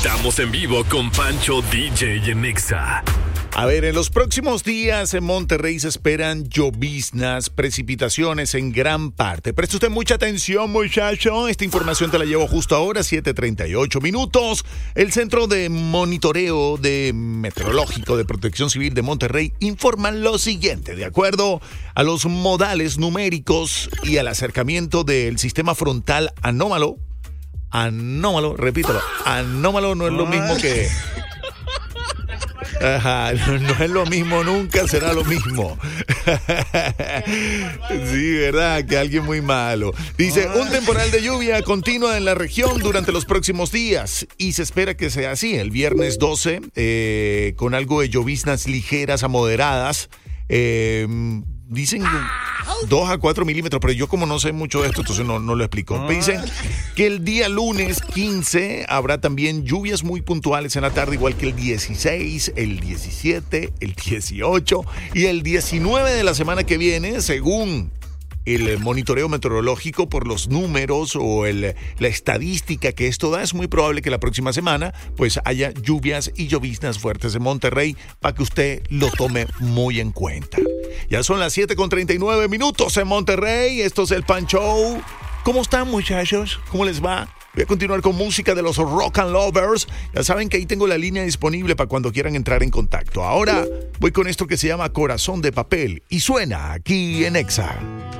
Estamos en vivo con Pancho DJ en Nexa. A ver, en los próximos días en Monterrey se esperan lloviznas, precipitaciones en gran parte. Preste usted mucha atención, muchacho. Esta información te la llevo justo ahora, 7:38 minutos. El Centro de Monitoreo Meteorológico de Protección Civil de Monterrey informa lo siguiente. De acuerdo a los modales numéricos y al acercamiento del sistema frontal anómalo, repítalo, anómalo no es lo mismo que... Ajá, no es lo mismo, nunca será lo mismo. Sí, ¿verdad? Que alguien muy malo. Dice, un temporal de lluvia continua en la región durante los próximos días y se espera que sea así. El viernes 12, con algo de lloviznas ligeras a moderadas. Dicen 2 a 4 milímetros, pero yo como no sé mucho de esto, entonces no lo explico. Dicen que el día lunes 15 habrá también lluvias muy puntuales en la tarde, igual que el 16, el 17, el 18 y el 19 de la semana que viene, según el monitoreo meteorológico, por los números o la estadística que esto da, es muy probable que la próxima semana pues haya lluvias y lloviznas fuertes en Monterrey para que usted lo tome muy en cuenta. Ya son las 7:39 minutos en Monterrey. Esto es el Pan Show. ¿Cómo están, muchachos? ¿Cómo les va? Voy a continuar con música de los Rock and Lovers. Ya saben que ahí tengo la línea disponible para cuando quieran entrar en contacto. Ahora voy con esto que se llama Corazón de Papel y suena aquí en Exa.